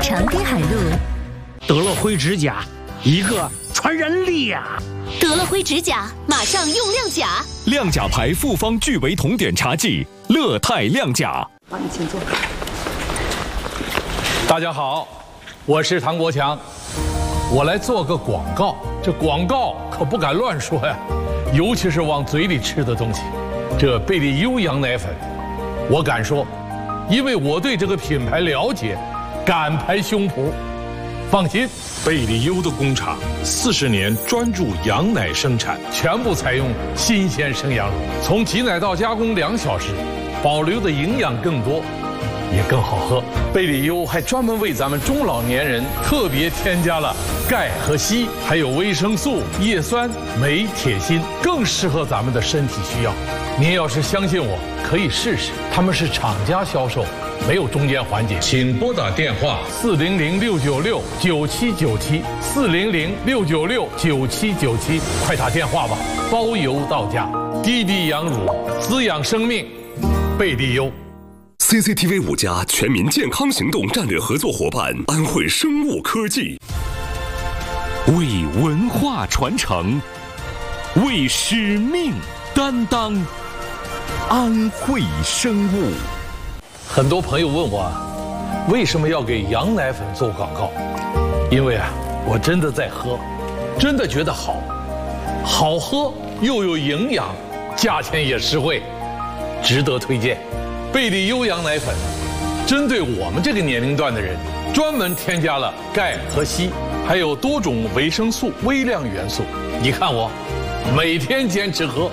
长滨海路。 得了灰指甲，一个传染俩。 得了灰指甲，马上用亮甲。 亮甲牌复方聚维酮碘茶剂，乐泰亮甲。 好，你请坐。 大家好，我是唐国强，我来做个广告。这广告可不敢乱说呀，尤其是往嘴里吃的东西。这贝利优羊奶粉，我敢说，因为我对这个品牌了解，敢拍胸脯。放心， 贝利优的工厂40年专注羊奶生产， 全部采用新鲜生羊乳，从挤奶到加工2小时，保留的营养更多，也更好喝。贝利优还专门为咱们中老年人特别添加了钙和硒，还有维生素、叶酸、镁、铁、锌，更适合咱们的身体需要。您要是相信我，可以试试，他们是厂家销售。没有中间环节， 请拨打电话 400-696-9797，400-696-9797，快打电话吧，包邮到家。滴滴羊乳，滋养生命，贝利优。 CCTV 5家全民健康行动战略合作伙伴安慧生物科技，为文化传承，为使命担当，安慧生物。 很多朋友问我，为什么要给羊奶粉做广告？因为我真的在喝，真的觉得好，好喝又有营养，价钱也实惠，值得推荐。贝利优羊奶粉，针对我们这个年龄段的人，专门添加了钙和硒，还有多种维生素、微量元素。你看我，每天坚持喝。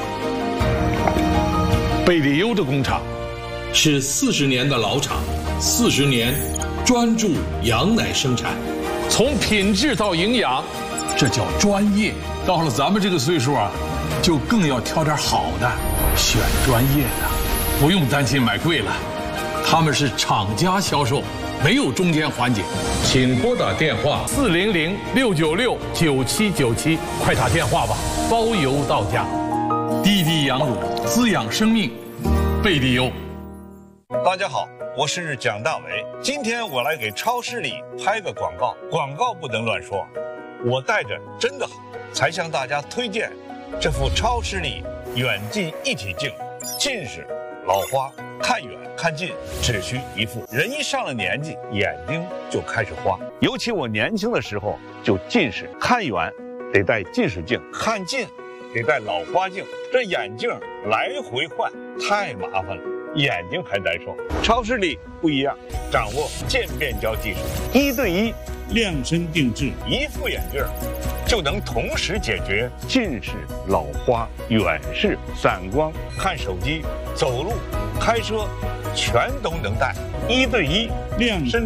贝利优的工厂是40年的老厂，40年专注羊奶生产， 从品质到营养，这叫专业。到了咱们这个岁数就更要挑点好的，选专业的，不用担心买贵了。他们是厂家销售，没有中间环节。 请拨打电话 400-696-9797，快打电话吧，包邮到家。滴滴羊乳，滋养生命，贝利优。 大家好，我是蒋大为。今天我来给超市里拍个广告，广告不能乱说。我带着真的好，才向大家推荐这副超视力远近一体镜。近视、老花，看远看近只需一副。人一上了年纪，眼睛就开始花。尤其我年轻的时候就近视，看远得戴近视镜，看近得戴老花镜。这眼镜来回换太麻烦了。眼睛还难受，超视力不一样，掌握渐变焦技术，1对1量身定制，一副眼镜就能同时解决近视、老花、远视、散光、看手机、走路、开车，全都能戴，1对1量身。